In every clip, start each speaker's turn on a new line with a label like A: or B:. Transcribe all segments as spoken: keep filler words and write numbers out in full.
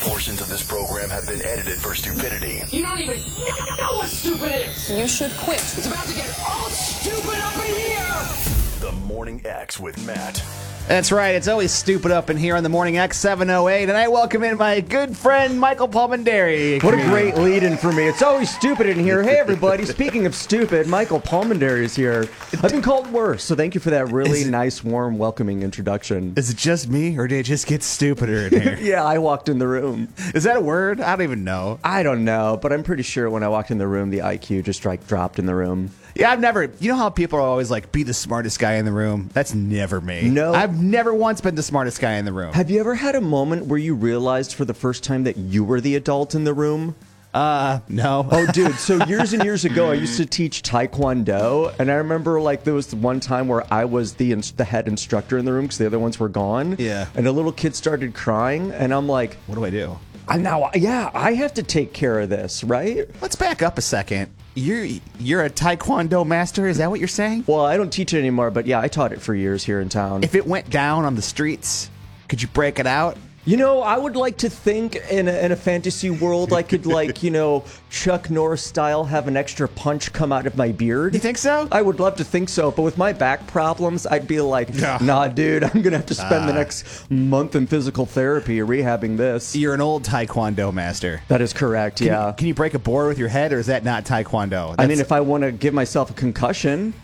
A: Portions of this program have been edited for stupidity.
B: You don't even know what stupid is.
C: You should quit.
B: It's about to get all stupid up in here.
A: The Morning X with Matt.
D: That's right. It's always stupid up in here on the Morning X seven oh eight, and I welcome in my good friend Michael Palmendary.
E: What a great lead-in for me. It's always stupid in here. Hey, everybody. Speaking of stupid, Michael Palmendary is here. I've been called worse, so thank you for that really
D: it,
E: nice, warm, welcoming introduction.
D: Is it just me, or did it just get stupider in here?
E: Yeah, I walked in the room.
D: Is that a word? I don't even know.
E: I don't know, but I'm pretty sure when I walked in the room, the I Q just like dropped in the room.
D: Yeah, I've never, you know how people are always like, be the smartest guy in the room? That's never me.
E: No.
D: I've never once been the smartest guy in the room.
E: Have you ever had a moment where you realized for the first time that you were the adult in the room?
D: Uh, no.
E: Oh, dude, so years and years ago, I used to teach Taekwondo, and I remember, like, there was one time where I was the ins- the head instructor in the room because the other ones were gone.
D: Yeah.
E: And a little kid started crying, and I'm like,
D: What do I do?
E: I now, yeah, I have to take care of this, right?
D: Let's back up a second. You're you're a Taekwondo master? Is that what you're saying?
E: Well, I don't teach it anymore, but yeah, I taught it for years here in town.
D: If it went down on the streets, could you break it out?
E: You know, I would like to think in a, in a fantasy world I could, like, you know, Chuck Norris style have an extra punch come out of my beard.
D: You think so?
E: I would love to think so, but with my back problems, I'd be like,
D: Yeah.
E: nah, dude, I'm going to have to spend
D: Uh.
E: the next month in physical therapy rehabbing this.
D: You're an old Taekwondo master.
E: That is correct,
D: Can
E: yeah.
D: You, can you break a board with your head, or is that not Taekwondo?
E: I mean,
D: That's-
E: if I want to give myself a concussion...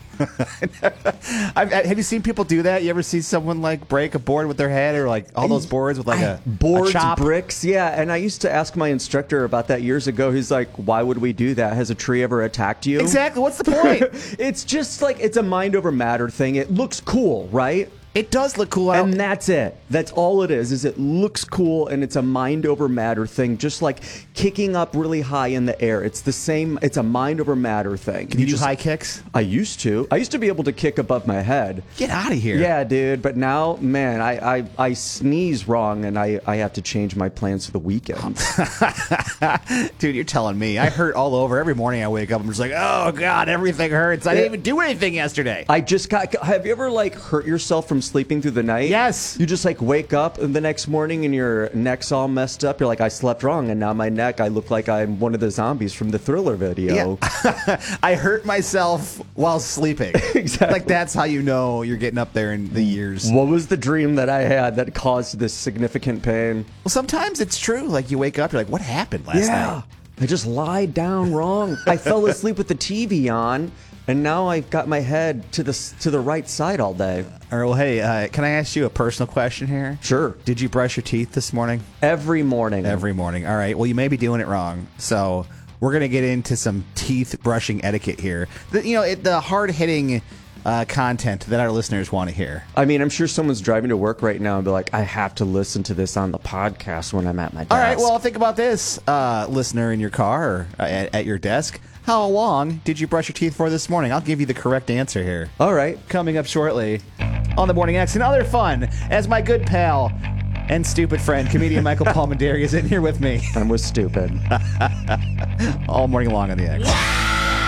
D: I've, have you seen people do that? You ever see someone like break a board with their head, or like all those boards with like a
E: boards,
D: a chop?
E: bricks, yeah. And I used to ask my instructor about that years ago. He's like, "Why would we do that? Has a tree ever attacked you?"
D: Exactly. What's the point?
E: It's just like it's a mind over matter thing. It looks cool, right?
D: It does look cool.
E: And that's it. That's all it is, is it looks cool, and it's a mind over matter thing, just like kicking up really high in the air. It's the same, it's a mind over matter thing.
D: Can you, do
E: just,
D: high kicks?
E: I used to. I used to be able to kick above my head.
D: Get out of here.
E: Yeah, dude. But now, man, I, I, I sneeze wrong, and I, I have to change my plans for the weekend.
D: Dude, you're telling me. I hurt all over. Every morning I wake up, I'm just like, oh, God, everything hurts. I didn't even do anything yesterday.
E: I just got, have you ever, like, hurt yourself from sleeping through the night?
D: Yes.
E: You just, like, wake up the next morning and your neck's all messed up. You're like, I slept wrong, and now my neck, I look like I'm one of the zombies from the Thriller video.
D: Yeah. I hurt myself while sleeping.
E: Exactly.
D: Like, that's how you know you're getting up there in the years.
E: What was the dream that I had that caused this significant pain?
D: Well, sometimes it's true. Like, you wake up, you're like, what happened last
E: yeah.
D: night?
E: I just lied down wrong. I fell asleep with the T V on, and now I've got my head to the to the right side all day.
D: All right, well, hey, uh, can I ask you a personal question here?
E: Sure.
D: Did you brush your teeth this morning?
E: Every morning.
D: Every morning. All right. Well, you may be doing it wrong. So we're going to get into some teeth brushing etiquette here. The, you know, it, the hard-hitting uh, content that our listeners want to hear.
E: I mean, I'm sure someone's driving to work right now and be like, I have to listen to this on the podcast when I'm at my desk.
D: All right. Well, think about this, uh, listener in your car or uh, at, at your desk. How long did you brush your teeth for this morning? I'll give you the correct answer here.
E: All right.
D: Coming up shortly on the Morning X and other fun, as my good pal and stupid friend, comedian Michael Palmendary is in here with me.
E: I'm with stupid.
D: All morning long on the X.